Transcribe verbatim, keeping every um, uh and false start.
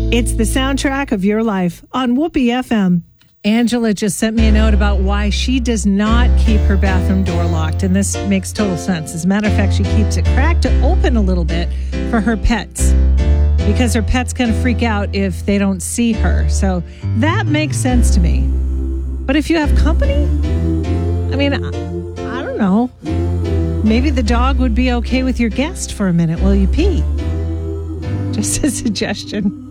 It's the soundtrack of your life on Whoopee F M. Angela just sent me a note about why she does not keep her bathroom door locked, and this makes total sense. As a matter of fact, she keeps it cracked open a little bit for her pets because her pets kind of freak out if they don't see her. So that makes sense to me. But if you have company, I mean, I, I don't know. Maybe the dog would be okay with your guest for a minute while you pee. Just a suggestion.